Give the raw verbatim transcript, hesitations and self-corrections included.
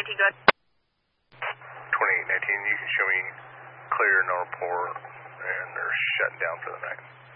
nineteen, go ahead. twenty-eight nineteen, you can show me clear, no report, and they're shutting down for the night.